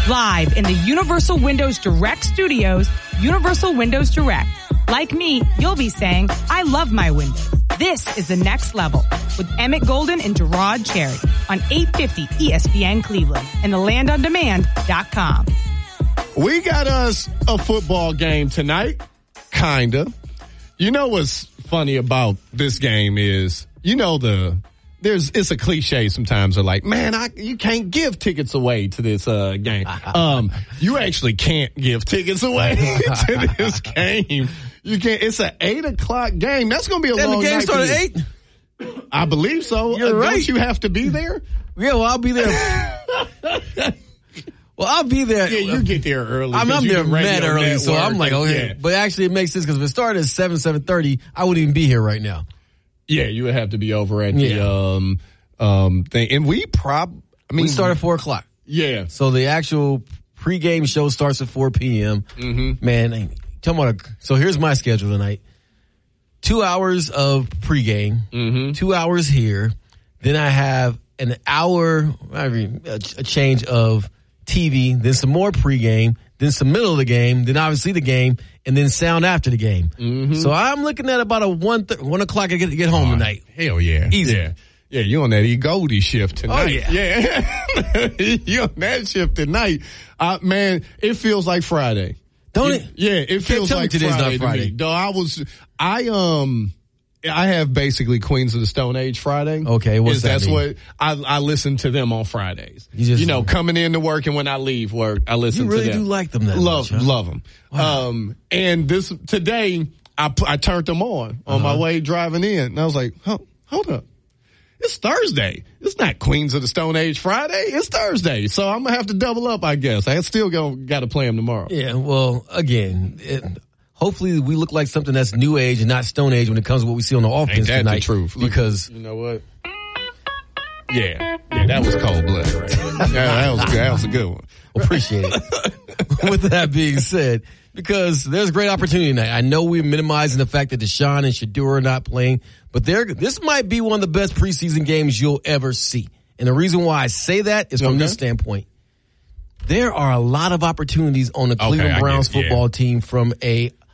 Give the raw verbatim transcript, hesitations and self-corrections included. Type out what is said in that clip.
Live in the Universal Windows Direct studios, Universal Windows Direct. Like me, you'll be saying, I love my windows. This is the next level with Emmett Golden and Gerard Cherry on eight fifty E S P N Cleveland and the land on demand dot com. We got us a football game tonight. Kinda. You know what's funny about this game is, you know, the there's it's a cliche sometimes. They're like, man, I you can't give tickets away to this uh, game. Um, you actually can't give tickets away to this game. You can't. It's an eight o'clock game. That's going to be a Then long the game night. started at eight? I believe so. You're uh, right. Don't you have to be there? Yeah, well, I'll be there. Well, I'll be there. Yeah, you get there early. I'm, I'm you there the mad radio early, so network I'm like, and- okay. yeah. But actually, it makes sense because if it started at seven, seven thirty, I wouldn't even be here right now. Yeah, you would have to be over at the Yeah. um um thing, and we prob. I mean, We start at four o'clock. Yeah, So the actual pregame show starts at four p.m. Mm-hmm. Man, tell me. So here's my schedule tonight. Two hours of pregame, Mm-hmm. two hours here. Then I have an hour, I mean, a, a change of T V, then some more pregame, then some middle of the game, then obviously the game, and then sound after the game. Mm-hmm. So I'm looking at about a one th- one o'clock to get to get home tonight. Hell yeah, Easy. Yeah, yeah. You on that E Goldie shift tonight? Oh, yeah. yeah. You on that shift tonight? Uh, man, it feels like Friday. Don't You- it? Yeah, it feels tell me like today's not Friday. to Friday. me. Though I was, I um. I have basically Queens of the Stone Age Friday. Okay, what's Is that That's mean? what I, I listen to them on Fridays. You just- you know, coming into work and when I leave work, I listen You to really them. do like them that love, much, huh? Love them. Wow. Um, and this today, I pu- I turned them on on my Uh-huh. way driving in, and I was like, oh, hold up. It's Thursday. It's not Queens of the Stone Age Friday. It's Thursday. So I'm going to have to double up, I guess. I still got to play them tomorrow. Yeah, well, again, it, hopefully we look like something that's new age and not stone age when it comes to what we see on the offense Ain't that tonight. the truth? Look, Because you know what? Yeah. Yeah, that was cold blood right there. Yeah, that was good. That was a good one. appreciate it. With that being said, because there's great opportunity tonight. I know we're minimizing the fact that Deshaun and Shedeur are not playing, but they're, this might be one of the best preseason games you'll ever see. And the reason why I say that is from Okay. this standpoint. There are a lot of opportunities on the Cleveland I Browns get it, yeah. football team from a